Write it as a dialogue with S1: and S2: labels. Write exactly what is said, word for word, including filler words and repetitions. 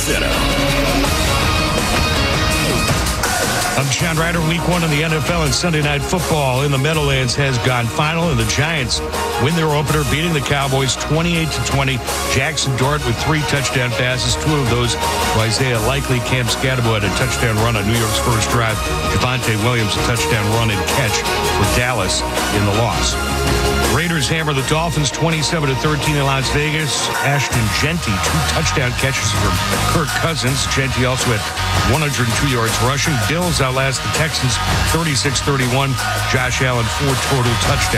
S1: Center.
S2: I'm Sean Ryder. Week one in the N F L and Sunday Night Football in the Meadowlands has gone final, and the Giants win their opener, beating the Cowboys twenty-eight to twenty. Jackson Dort with three touchdown passes, two of those to Isaiah Likely. Cam Scatterbo had a touchdown run on New York's first drive. Javonte Williams a touchdown run and catch for Dallas in the loss. Raiders hammer the Dolphins twenty-seven to thirteen in Las Vegas. Ashton Genty, two touchdown catches from Kirk Cousins. Genty also had one hundred two yards rushing. Bills outlast the Texans thirty-six thirty-one. Josh Allen, four total touchdowns.